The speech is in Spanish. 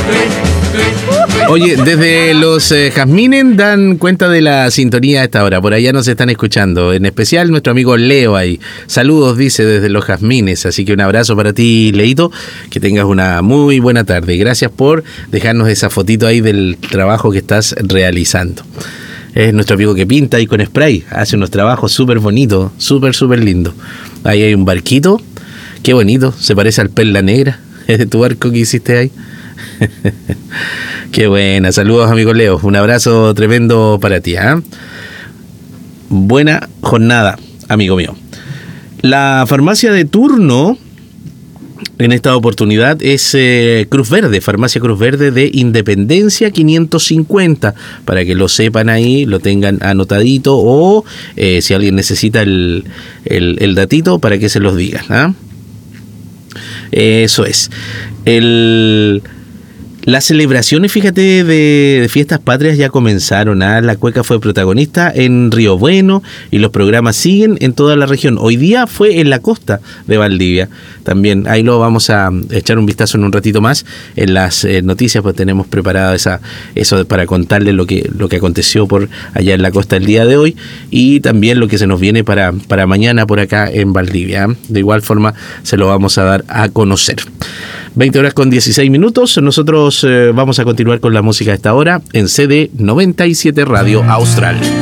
Oye, desde los Jazmines dan cuenta de la sintonía a esta hora. Por allá nos están escuchando. En especial nuestro amigo Leo ahí. Saludos, dice, desde los Jazmines. Así que un abrazo para ti, Leito. Que tengas una muy buena tarde. Gracias por dejarnos esa fotito ahí del trabajo que estás realizando. Es nuestro amigo que pinta ahí con spray. Hace unos trabajos súper bonitos. Súper, súper lindos. Ahí hay un barquito. Qué bonito. Se parece al Perla Negra. Es de tu barco que hiciste ahí. Qué buena, saludos amigo Leo, un abrazo tremendo para ti, ¿eh? Buena jornada, amigo mío. La farmacia de turno en esta oportunidad es Cruz Verde, Farmacia Cruz Verde de Independencia 550, para que lo sepan ahí, lo tengan anotadito, o si alguien necesita el datito, para que se los digan, ¿eh? Eso es. Las celebraciones, fíjate, de fiestas patrias ya comenzaron. La cueca fue protagonista en Río Bueno y los programas siguen en toda la región. Hoy día fue en la costa de Valdivia también. Ahí lo vamos a echar un vistazo en un ratito más en las noticias, pues tenemos preparado eso para contarles lo que aconteció por allá en la costa el día de hoy, y también lo que se nos viene para mañana por acá en Valdivia. De igual forma se lo vamos a dar a conocer. 20 horas con 16 minutos. Nosotros vamos a continuar con la música a esta hora en CD 97 Radio Austral.